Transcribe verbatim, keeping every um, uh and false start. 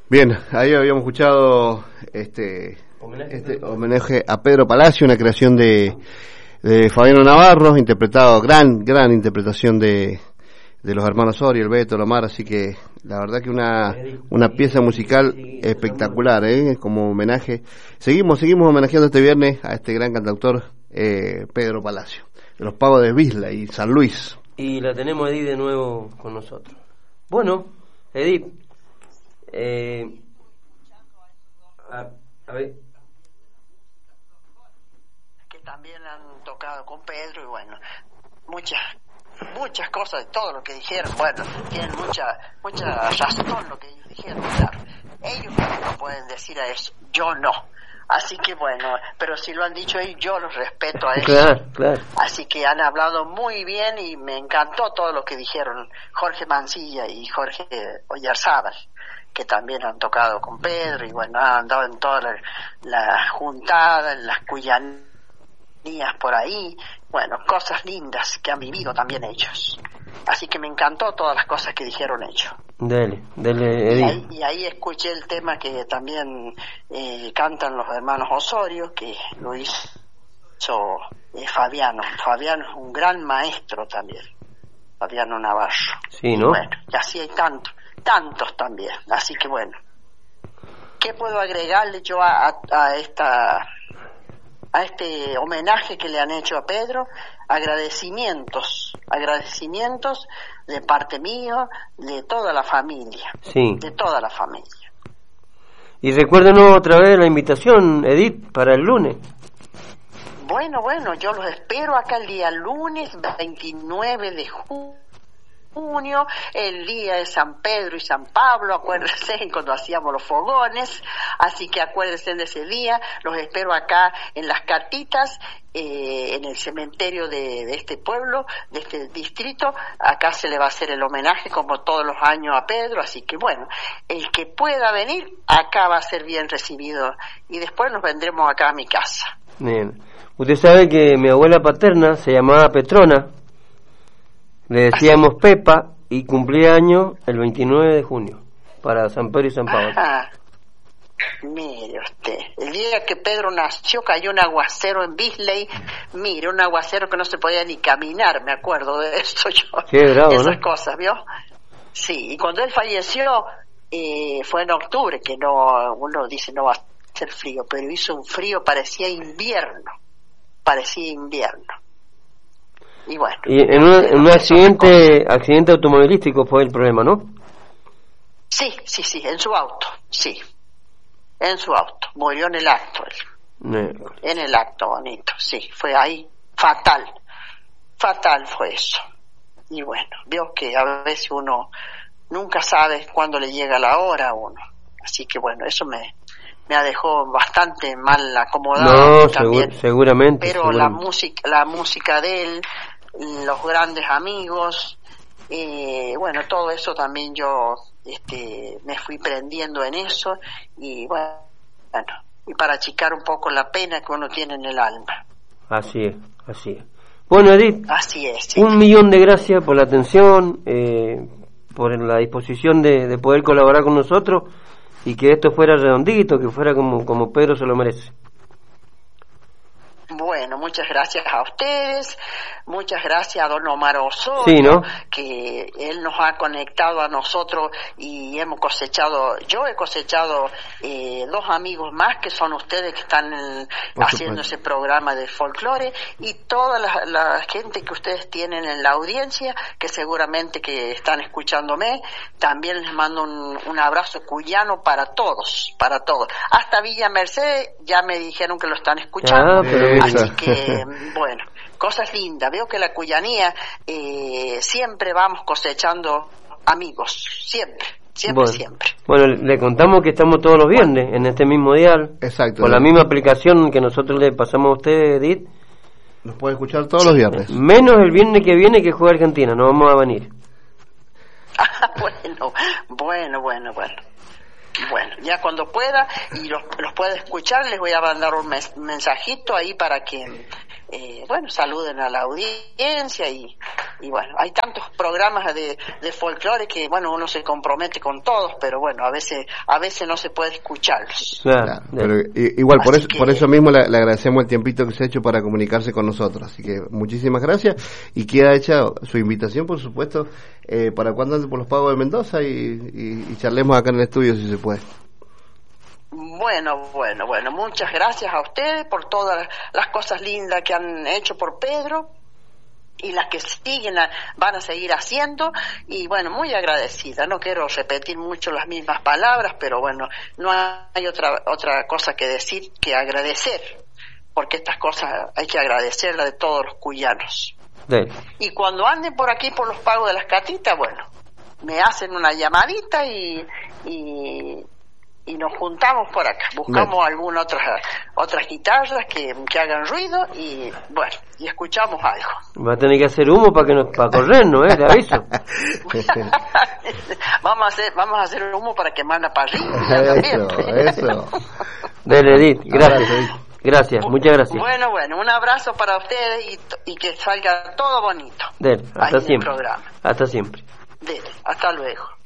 Bien, ahí habíamos escuchado este homenaje, este homenaje a Pedro Palacio, una creación de, de Fabiano Navarro, interpretado, gran, gran interpretación de, de los hermanos Soria, el Beto, el Omar, así que la verdad que una, una pieza musical espectacular, ¿eh? Como homenaje. Seguimos, seguimos homenajeando este viernes a este gran cantautor, eh, Pedro Palacio, de los Pagos de Bisla y San Luis. Y la tenemos Edith de nuevo con nosotros. Bueno, Edith, eh, a, a ver. Que también han tocado con Pedro y bueno, muchas muchas cosas de todo lo que dijeron, bueno, tienen mucha mucha razón lo que ellos dijeron, claro. Ellos no pueden decir a eso, yo no. Así que bueno, pero si lo han dicho ellos, yo los respeto a eso. Claro, claro. Así que han hablado muy bien y me encantó todo lo que dijeron Jorge Mancilla y Jorge Oyarzábal, que también han tocado con Pedro y bueno, han andado en toda la, la juntada, en las cuyanías por ahí, bueno, cosas lindas que han vivido también ellos. Así que me encantó todas las cosas que dijeron ellos. Dele, dele, Edith. Y ahí, y ahí escuché el tema que también eh, cantan los hermanos Osorio, que lo hizo eh, Fabiano. Fabiano es un gran maestro también, Fabiano Navarro. Sí, ¿no? Bueno, y así hay tantos, tantos también. Así que bueno, ¿qué puedo agregarle yo a, a, a esta... a este homenaje que le han hecho a Pedro? Agradecimientos, agradecimientos de parte mía, de toda la familia, sí. de toda la familia. Y recuérdenos otra vez la invitación, Edith, para el lunes. Bueno, bueno, yo los espero acá el día lunes veintinueve de junio, el día de San Pedro y San Pablo, acuérdense cuando hacíamos los fogones, así que acuérdense de ese día, los espero acá en Las Cartitas, eh, en el cementerio de, de este pueblo, de este distrito. Acá se le va a hacer el homenaje como todos los años a Pedro, así que bueno, el que pueda venir, acá va a ser bien recibido y después nos vendremos acá a mi casa. Bien. Usted sabe que mi abuela paterna se llamaba Petrona, le decíamos Pepa, y cumplía año el veintinueve de junio, para San Pedro y San Pablo. Ajá. Mire usted, el día que Pedro nació cayó un aguacero en Bisley, mire, un aguacero que no se podía ni caminar, me acuerdo de eso yo. Qué bravo, esas ¿no? cosas, ¿vio? Sí, y cuando él falleció, eh, fue en octubre, que no, uno dice no va a ser frío, pero hizo un frío, parecía invierno, parecía invierno. Y bueno, y en un, en un accidente accidente automovilístico fue el problema, ¿no? Sí, sí, sí, en su auto, sí, en su auto, murió en el acto él, Eh. en el acto, bonito, sí, fue ahí, fatal, fatal fue eso. Y bueno, vio que a veces uno nunca sabe cuándo le llega la hora a uno, así que bueno, eso me me ha dejado bastante mal acomodado no, también, segur, seguramente, pero seguramente. la música, la música de él, los grandes amigos, eh, bueno, todo eso también yo este, me fui prendiendo en eso y bueno, bueno, y para achicar un poco la pena que uno tiene en el alma. Así es, así es. Bueno, Edith, así es, sí. Un millón de gracias por la atención, eh, por la disposición de, de poder colaborar con nosotros y que esto fuera redondito, que fuera como, como Pedro se lo merece. Bueno, muchas gracias a ustedes, muchas gracias a don Omar Osorio, sí, ¿no? Que él nos ha conectado a nosotros y hemos cosechado, yo he cosechado eh, dos amigos más que son ustedes que están en, haciendo ese programa de folclore y toda la, la gente que ustedes tienen en la audiencia, que seguramente que están escuchándome, también les mando un, un abrazo cuyano para todos, para todos. Hasta Villa Mercedes ya me dijeron que lo están escuchando. Ah, pero así que, bueno, cosas lindas. Veo que la cuyanía eh, siempre vamos cosechando amigos, siempre, siempre, bueno, siempre. Bueno, le contamos que estamos todos los viernes en este mismo dial. Exacto. Con la misma aplicación que nosotros le pasamos a usted, Edith. Nos puede escuchar todos sí. los viernes. Menos el viernes que viene que juega Argentina, no vamos a venir. Ah, bueno, bueno, bueno, bueno. Bueno, ya cuando pueda y los, los pueda escuchar, les voy a mandar un mes, mensajito ahí para que, eh, bueno, saluden a la audiencia y, y bueno, hay tantos programas de, de folclore que bueno, uno se compromete con todos, pero bueno, a veces a veces no se puede escucharlos. Claro, pero igual por eso, que... por eso mismo le, le agradecemos el tiempito que se ha hecho para comunicarse con nosotros, así que muchísimas gracias, y queda hecha su invitación, por supuesto, eh, para cuando ande por los pagos de Mendoza y, y, y charlemos acá en el estudio si se puede. Bueno, bueno, bueno, muchas gracias a ustedes por todas las cosas lindas que han hecho por Pedro y las que siguen van a seguir haciendo, y bueno, muy agradecida. No quiero repetir mucho las mismas palabras, pero bueno, no hay otra otra cosa que decir que agradecer, porque estas cosas hay que agradecerlas de todos los cuyanos. Sí. Y cuando anden por aquí por los pagos de las catitas, bueno, me hacen una llamadita y y y nos juntamos por acá, buscamos bueno. algunas otras otras guitarras que, que hagan ruido y bueno, y escuchamos algo. Va a tener que hacer humo para que nos para corrernos, eh, te aviso. vamos a hacer vamos a hacer humo para quemarla para arriba. Eso, eso. Dele, Edith, gracias. Gracias, muchas gracias. Bueno, bueno, un abrazo para ustedes y, y que salga todo bonito. Dele, hasta siempre. Hasta siempre. Dele, hasta luego.